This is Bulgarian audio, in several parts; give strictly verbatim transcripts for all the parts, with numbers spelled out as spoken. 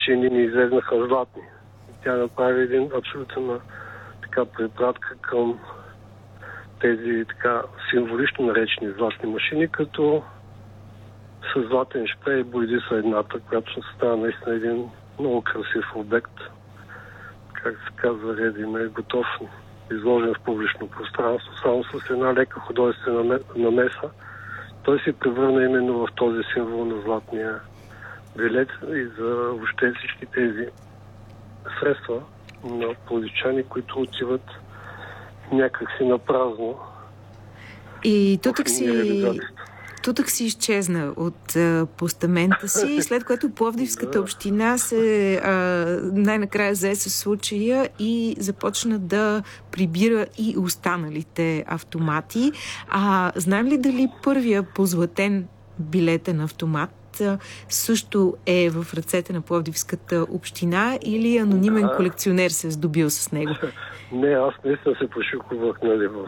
машини ни излезнаха златни. Тя направи един абсолютно така препратка към тези така символично наречени златни машини, като с златен шпрей бойди са едната, която ще става наистина един много красив обект. Как се казва, редиме, готов, изложен в публично пространство, само с една лека художествена намеса. Той се превърна именно в този символ на златния билет и за въобще всички тези средства на пловдивчани, които отиват някакси на празно. И тутък си, тутък си изчезна от а, постамента си, след което Пловдивската да. община се а, най-накрая зае със случая и започна да прибира и останалите автомати. А знаем ли дали първия позлатен билетен автомат също е в ръцете на Пловдивската община или анонимен да. колекционер се е здобил с него? Не, аз наистина се пошукувах, нали, в,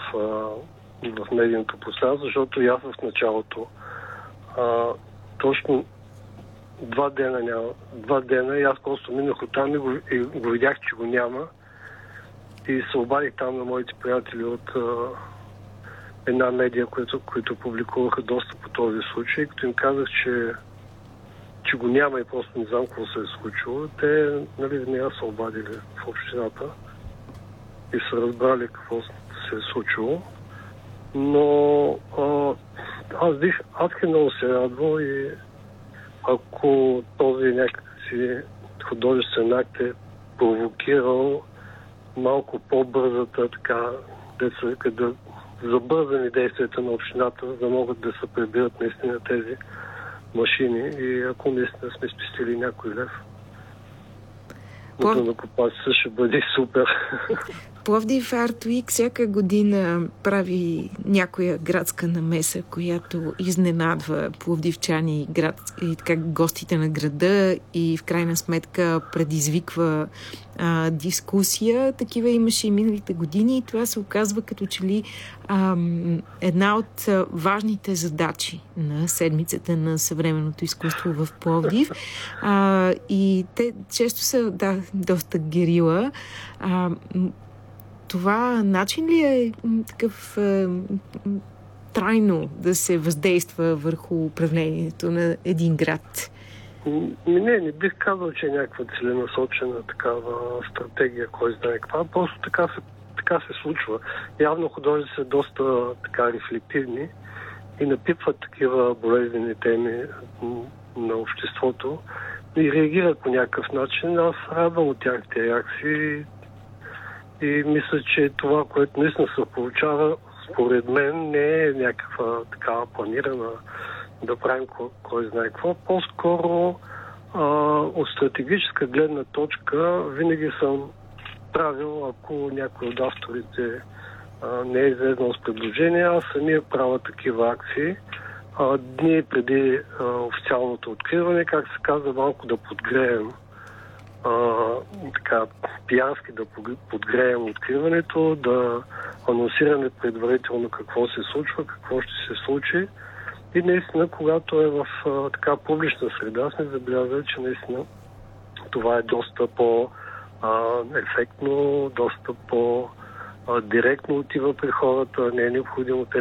в медийното пространство, защото и аз в началото а, точно два дена няма. Два дена и аз просто минах оттам и го, и го видях, че го няма. И се обадих там на моите приятели от а, една медия, които, които публикуваха доста по този случай, като им казах, че че го няма и просто не знам какво се е случило. Те, нали, не са обадили в общината и са разбрали какво се е случило. Но а, аз бих адски много се радвал и ако този някакси художествен акт е провокирал малко по-бързата, така, да, да забързани действията на общината, за да могат да се прибират наистина тези машини и ако наистина сме спестили някой лев, но да купаци ще бъде супер. Пловдив Арт Уик всяка година прави някоя градска намеса, която изненадва пловдивчани град, и така гостите на града и в крайна сметка предизвиква а, дискусия. Такива имаше и миналите години и това се оказва като че ли а, една от важните задачи на седмицата на съвременното изкуство в Пловдив. А, и те често са да, доста герила. А, Това начин ли е такъв е, трайно да се въздейства върху управлението на един град? Не, не бих казал, че е някаква целенасочена такава стратегия, кой знае каква. Просто така се, така се случва. Явно художници са доста така рефлективни и напипват такива болезнени теми на обществото и реагират по някакъв начин. Аз радвам от тяхните реакции. И мисля, че това, което наистина се получава, според мен, не е някаква такава планирана да правим кой знае какво. По-скоро а, от стратегическа гледна точка винаги съм правил, ако някой от авторите а, не е излезнал с предложение, аз самия правя такива акции. А, дни преди а, официалното откриване, как се казва, малко да подгреем Uh, така, пиянски да подгреем откриването, да анонсираме предварително какво се случва, какво ще се случи. И наистина, когато е в uh, така публична среда, сме забелязали, че наистина това е доста по-ефектно, доста по-директно отива при хората, не е необходимо те